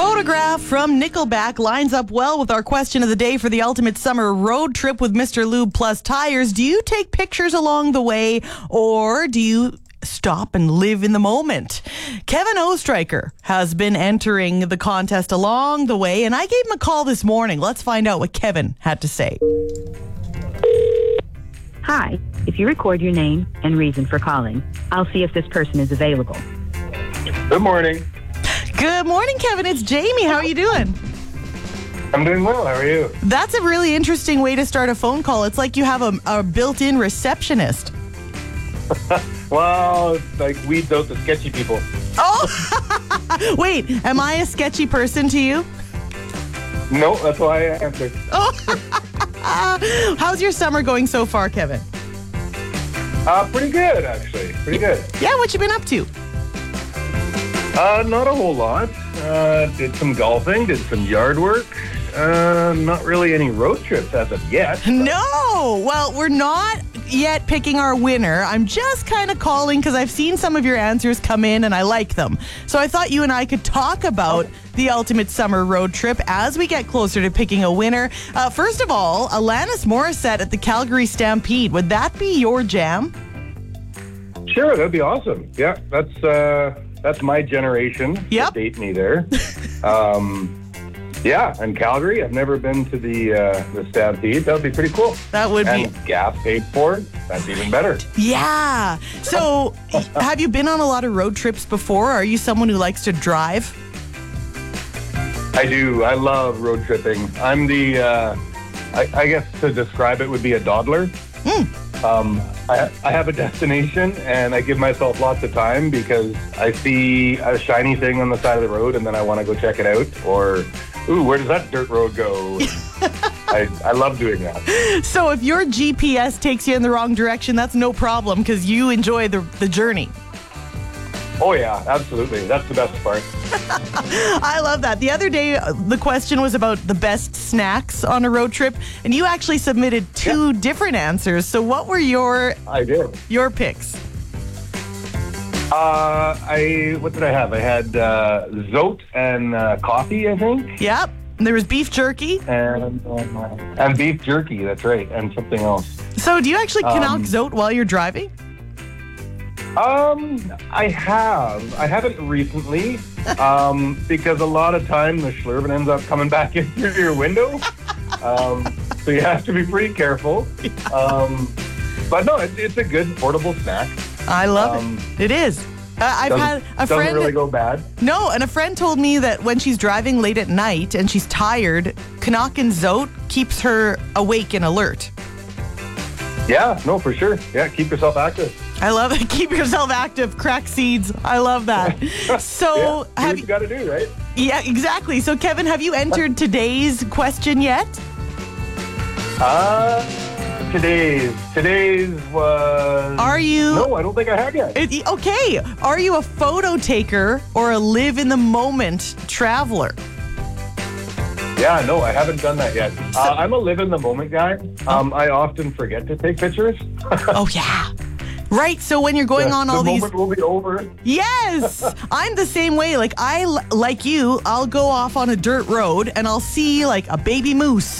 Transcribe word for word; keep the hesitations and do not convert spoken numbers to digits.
Photograph from Nickelback lines up well with our question of the day for the ultimate summer road trip with Mister Lube Plus Tires. Do you take pictures along the way, or do you stop and live in the moment? Kevin Oestreicher has been entering the contest along the way, and I gave him a call this morning. Let's find out what Kevin had to say. Hi, if you record your name and reason for calling, I'll see if this person is available. Good morning. Good morning, Kevin. It's Jamie. How are you doing? I'm doing well. How are you? That's a really interesting way to start a phone call. It's like you have a, a built-in receptionist. Well, like weeds out the sketchy people. Oh! Wait, am I a sketchy person to you? No, that's why I answered. Oh. How's your summer going so far, Kevin? Uh, pretty good, actually. Pretty good. Yeah, what you been up to? Uh, not a whole lot. Uh, did some golfing, did some yard work. Uh, not really any road trips as of yet. No! Well, we're not yet picking our winner. I'm just kind of calling because I've seen some of your answers come in and I like them. So I thought you and I could talk about the ultimate summer road trip as we get closer to picking a winner. Uh, first of all, Alanis Morissette at the Calgary Stampede. Would that be your jam? Sure, that'd be awesome. Yeah, that's uh, that's my generation. Yep. Date me there. um, yeah, and Calgary. I've never been to the uh, the Stampede. That would be pretty cool. That would and be. gas paid for. That's even better. Yeah. So, have you been on a lot of road trips before? Are you someone who likes to drive? I do. I love road tripping. I'm the, uh, I, I guess to describe it would be a dawdler. Mm. Um, I, I have a destination and I give myself lots of time because I see a shiny thing on the side of the road and then I want to go check it out. Or, ooh, where does that dirt road go? I, I love doing that. So if your G P S takes you in the wrong direction, that's no problem because you enjoy the, the journey. Oh, yeah, absolutely. That's the best part. I love that. The other day, the question was about the best snacks on a road trip, and you actually submitted two yeah. different answers. So what were your I did. your picks? Uh, I what did I have? I had uh, Zote and uh, coffee, I think. Yep. There was beef jerky. And, uh, and beef jerky, that's right, and something else. So do you actually Um, knock Zote while you're driving? Um, I have. I haven't recently, um, because a lot of time the schlurven ends up coming back in through your window. Um, so you have to be pretty careful. Um, but no, it, it's a good portable snack. I love um, it. It is. Uh, I've doesn't, had a doesn't friend. really go bad. No, and a friend told me that when she's driving late at night and she's tired, Canuck and Zote keeps her awake and alert. Yeah, no, for sure. Yeah, keep yourself active. I love it. Keep yourself active. Crack seeds. I love that. So, yeah, do have what you got to do, right? Yeah, exactly. So, Kevin, have you entered today's question yet? Uh, today's today's was. Are you? No, I don't think I have yet. It, okay. Are you a photo taker or a live in the moment traveler? Yeah, no, I haven't done that yet. Uh, I'm a live in the moment guy. Um, I often forget to take pictures. Oh, yeah. Right, so when you're going the, on all the these... The moment will be over. Yes! I'm the same way. Like, I, like you, I'll go off on a dirt road and I'll see, like, a baby moose